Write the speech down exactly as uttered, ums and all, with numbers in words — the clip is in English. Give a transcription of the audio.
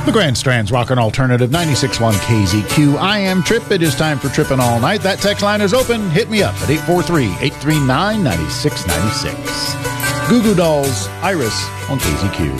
The Grand Strand's Rockin' Alternative ninety-six point one K Z Q. I am Trip. It is time for Trippin' All Night. That text line is open. Hit me up at eight four three, eight three nine, nine six nine six. Goo Goo Dolls, Iris on K Z Q.